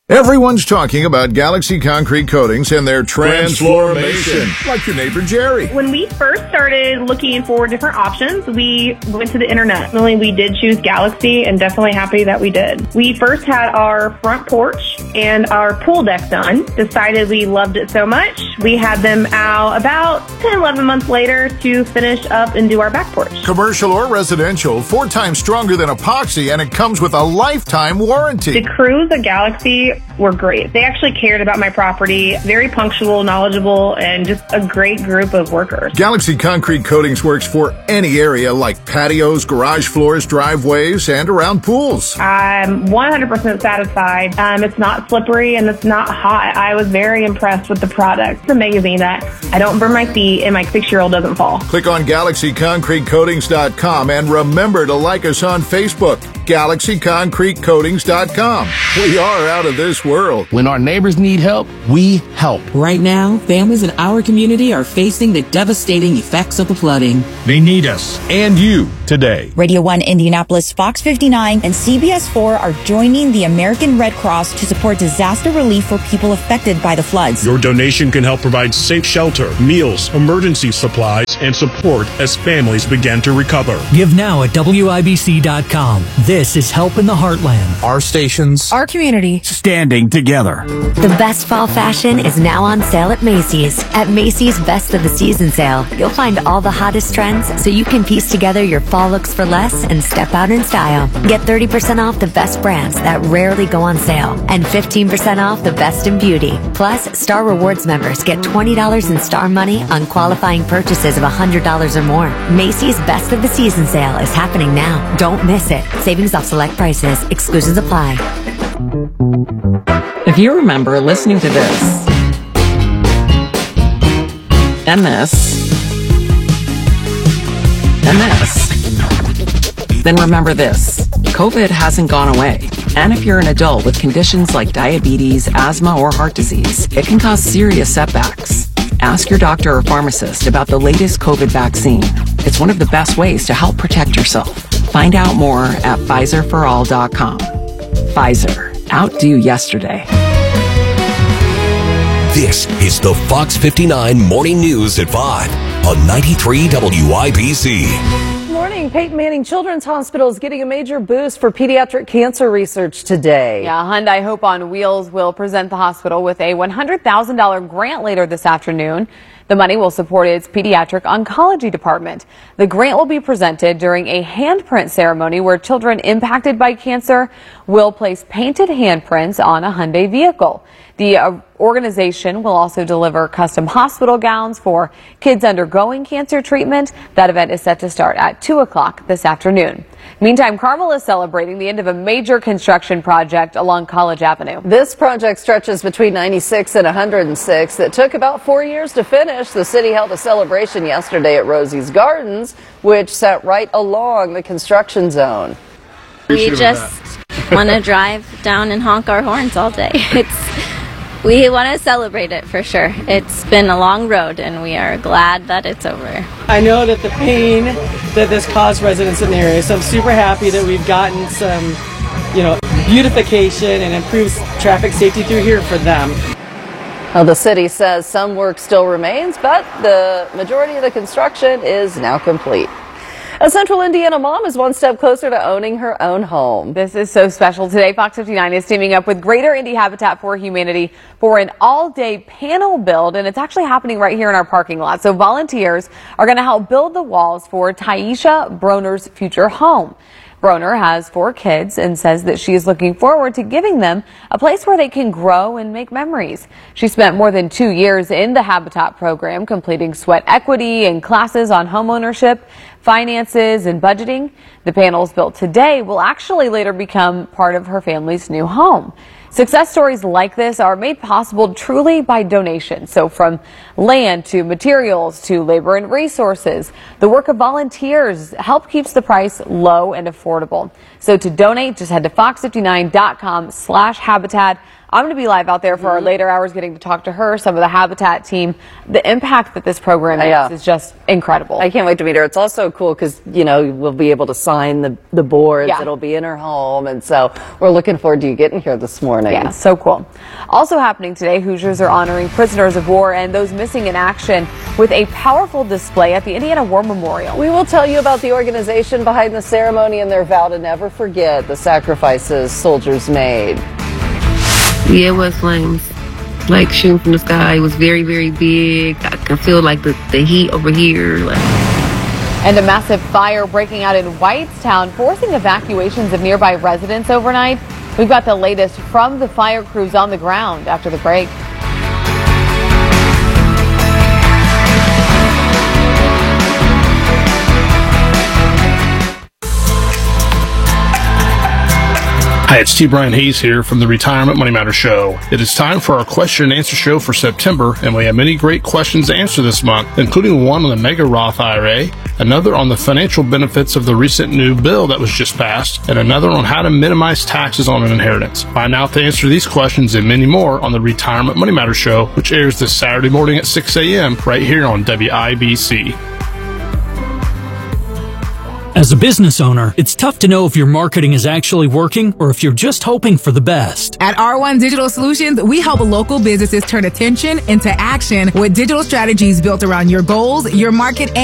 Everyone's talking about Galaxy Concrete Coatings and their transformation, like your neighbor Jerry. When we first started looking for different options, we went to the internet. We did choose Galaxy, and definitely happy that we did. We first had our front porch and our pool deck done. Decided we loved it so much, we had them out about 10, 11 months later to finish up and do our back porch. Commercial or residential, 4 times stronger than epoxy, and it comes with a lifetime warranty. The crews at Galaxy were great. They actually cared about my property, very punctual, knowledgeable, and just a great group of workers. Galaxy Concrete Coatings works for any area like patios, garage floors, driveways, and around pools. I'm 100% satisfied. It's not slippery and it's not hot. I was very impressed with the product. It's amazing that I don't burn my feet and my 6-year-old doesn't fall. Click on GalaxyConcreteCoatings.com and remember to like us on Facebook, GalaxyConcreteCoatings.com. We are out of this world. When our neighbors need help, we help. Right now, families in our community are facing the devastating effects of the flooding. They need us and you today. Radio 1 Indianapolis, Fox 59, and CBS 4 are joining the American Red Cross to support disaster relief for people affected by the floods. Your donation can help provide safe shelter, meals, emergency supplies, and support as families begin to recover. Give now at WIBC.com. This is Help in the Heartland. Our stations, our community, standing together. The best fall fashion is now on sale at Macy's. At Macy's Best of the Season sale, you'll find all the hottest trends so you can piece together your fall looks for less and step out in style. Get 30% off the best brands that rarely go on sale and 15% off the best in beauty. Plus, Star Rewards members get $20 in Star money on qualifying purchases of $100 or more. Macy's Best of the Season sale is happening now. Don't miss it. Savings off select prices. Exclusions apply. If you remember listening to this, and this, and this, then remember this. COVID hasn't gone away. And if you're an adult with conditions like diabetes, asthma, or heart disease, it can cause serious setbacks. Ask your doctor or pharmacist about the latest COVID vaccine. It's one of the best ways to help protect yourself. Find out more at PfizerForAll.com. Pfizer. Outdo yesterday. This is the Fox 59 Morning News at 5 on 93 WIBC. Good morning. Peyton Manning Children's Hospital is getting a major boost for pediatric cancer research today. Yeah, Hyundai Hope on Wheels will present the hospital with a $100,000 grant later this afternoon. The money will support its pediatric oncology department. The grant will be presented during a handprint ceremony where children impacted by cancer will place painted handprints on a Hyundai vehicle. The organization will also deliver custom hospital gowns for kids undergoing cancer treatment. That event is set to start at 2 o'clock this afternoon. Meantime, Carmel is celebrating the end of a major construction project along College Avenue. This project stretches between 96 and 106 that took about 4 years to finish. The city held a celebration yesterday at Rosie's Gardens, which sat right along the construction zone. We just want to drive down and honk our horns all day. We want to celebrate it for sure. It's been a long road and we are glad that it's over. I know that the pain that this caused residents in the area, so I'm super happy that we've gotten some, beautification and improved traffic safety through here for them. Well, the city says some work still remains, but the majority of the construction is now complete. A Central Indiana mom is one step closer to owning her own home. This is so special. Today, Fox 59 is teaming up with Greater Indy Habitat for Humanity for an all-day panel build, and it's actually happening right here in our parking lot. So volunteers are going to help build the walls for Taisha Broner's future home. Broner has 4 kids and says that she is looking forward to giving them a place where they can grow and make memories. She spent more than 2 years in the Habitat program, completing sweat equity and classes on homeownership, finances, and budgeting. The panels built today will actually later become part of her family's new home. Success stories like this are made possible truly by donations. So from land to materials to labor and resources, the work of volunteers help keeps the price low and affordable. So to donate, just head to fox59.com/habitat. I'm going to be live out there for our later hours getting to talk to her, some of the Habitat team. The impact that this program is just incredible. I can't wait to meet her. It's also cool because, we'll be able to sign behind the boards. Yeah. It'll be in her home. And so we're looking forward to you getting here this morning. Yeah, so cool. Also happening today, Hoosiers are honoring prisoners of war and those missing in action with a powerful display at the Indiana War Memorial. We will tell you about the organization behind the ceremony and their vow to never forget the sacrifices soldiers made. Yeah, it was flames. Like shooting from the sky. It was very, very big. I can feel like the heat over here. And a massive fire breaking out in Whitestown, forcing evacuations of nearby residents overnight. We've got the latest from the fire crews on the ground after the break. Hi, it's T. Brian Hayes here from the Retirement Money Matter Show. It is time for our question and answer show for September, and we have many great questions to answer this month, including one on the Mega Roth IRA, another on the financial benefits of the recent new bill that was just passed, and another on how to minimize taxes on an inheritance. Find out the answer to these questions and many more on the Retirement Money Matter Show, which airs this Saturday morning at 6 a.m. right here on WIBC. As a business owner, it's tough to know if your marketing is actually working or if you're just hoping for the best. At R1 Digital Solutions, we help local businesses turn attention into action with digital strategies built around your goals, your market,